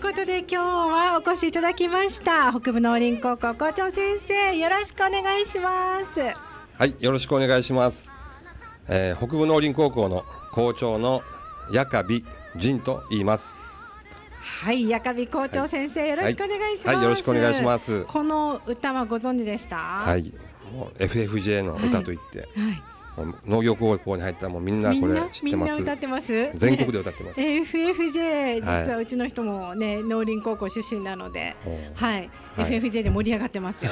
ことで今日はお越しいただきました北部農林高校校長先生、よろしくお願いします。 はい、よろしくお願いします。北部農林高校の校長の矢上仁と言います。 はい、矢上校長先生、よろしくお願いします。 はい、よろしくお願いします。 この歌はご存知でした？ はい、もう FFJ の歌といって、 はい農業高校に入ったらもうみんなこれ知ってます。 みんな歌ってます。 全国で歌ってます。 FFJ 実はうちの人もね、農林高校出身なので、はい、FFJ で盛り上がってますよ。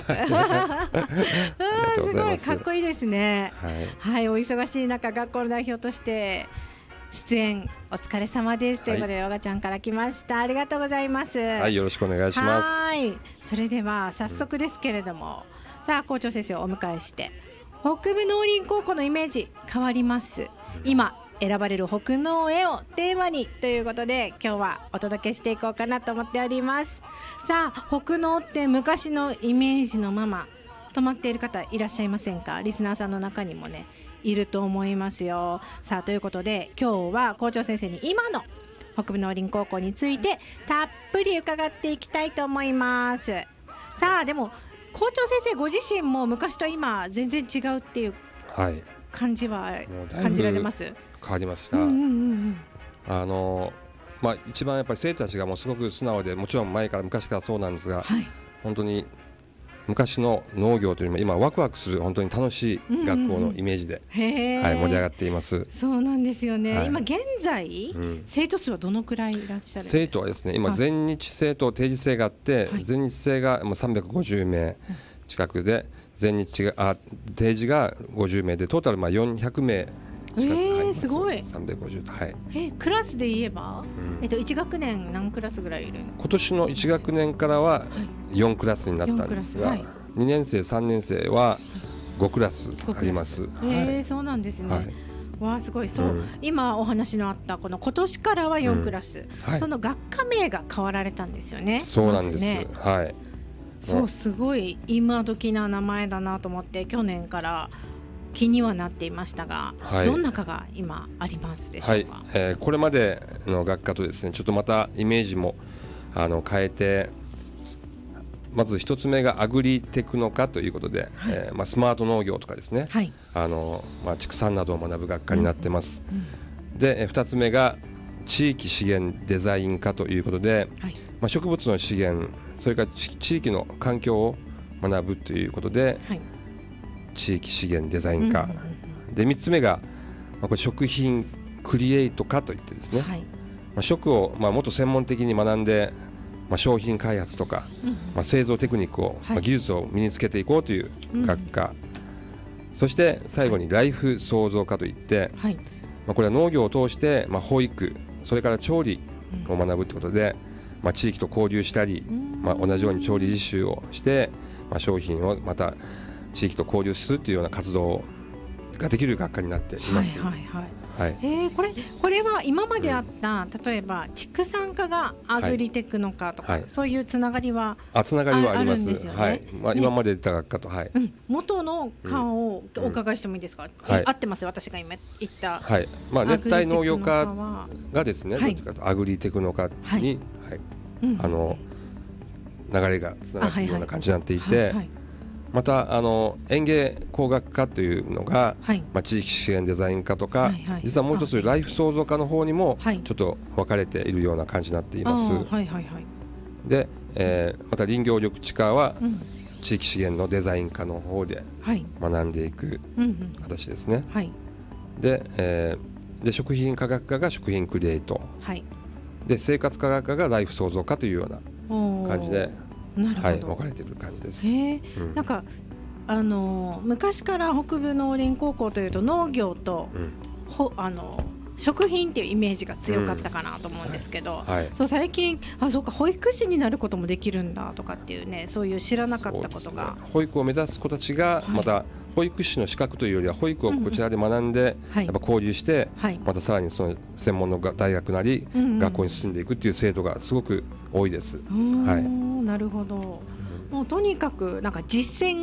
すごいかっこいいですね。はい、お忙しい中学校の代表として出演お疲れ様ですということで、ヨガちゃんから来ました。ありがとうございます。 はい、よろしくお願いします。 はい、それでは早速ですけれども、さあ校長先生をお迎えして北部農林高校のイメージ変わります。今選ばれる北農へをテーマにということで、今日はお届けしていこうかなと思っております。さあ、北農って昔のイメージのまま止まっている方いらっしゃいませんか？リスナーさんの中にもね、いると思いますよ。さあ、ということで今日は校長先生に今の北部農林高校についてたっぷり伺っていきたいと思います。さあ、でも校長先生ご自身も昔と今全然違うっていう感じは感じられます？ 変わりました。一番やっぱり生徒たちがもうすごく素直で、もちろん昔からそうなんですが、本当に昔の農業というよりも今ワクワクする本当に楽しい学校のイメージで、盛り上がっています。 そうなんですよね。今現在、生徒数はどのくらいいらっしゃるんですか？ 生徒はですね、今全日制と定時制があって、全日制が350名近くで、定時が50名でトータル400名近く入ります。 すごい。 350と、 クラスで言えば、1学年何クラスぐらいいるの？ 今年の1学年からは4クラスになったんですが、2年生3年生は5クラスあります。 そうなんですね。わあ、すごい。そう、今お話のあったこの今年からは4クラス、その学科名が変わられたんですよね。 そうなんです。 そう、すごい今時な名前だなと思って去年から気にはなっていましたが、どんな科が今ありますでしょうか？ これまでの学科とですね、ちょっとまたイメージも変えて、まず一つ目がアグリテクノ科ということで、スマート農業とかですね、畜産などを学ぶ学科になってます。で、2つ目が地域資源デザイン科ということで、植物の資源、それから地域の環境を学ぶということで、地域資源デザイン科、で3つ目が、これ食品クリエイト科といってですね、食をもっと専門的に学んで、商品開発とか、製造テクニックを、技術を身につけていこうという学科、そして最後にライフ創造科といって、これは農業を通して、保育、それから調理を学ぶということで、地域と交流したり、同じように調理実習をして、商品をまた地域と交流するというような活動ができる学科になっています。 これは今まであった、例えば畜産科がアグリテクノ科とか、そういうつながりはあるんですよね。 今まで出た学科と、 元の科をお伺いしてもいいですか？合ってます？私が今言った、 熱帯農業科がですね、どっちかとアグリテクノ科に流れがつながっているような感じになっていて、また園芸工学科というのが、地域資源デザイン科とか、実はもう一つライフ創造科の方にもちょっと分かれているような感じになっています。で、また林業緑地科は、地域資源のデザイン科の方で学んでいく形ですね。で、食品科学科が食品クリエイト、で生活科学科がライフ創造科というような感じで分かれている感じです。 なんか昔から北部農林高校というと農業と、食品っていうイメージが強かったかなと思うんですけど、そう最近そうか、保育士になることもできるんだとかっていうね、そういう知らなかったことが、 保育を目指す子たちがまた保育士の資格というよりは保育をこちらで学んで、やっぱ交流して、またさらにその専門の大学なり、学校に進んでいくっていう生徒がすごく多いです。 なるほど。もうとにかくなんか実践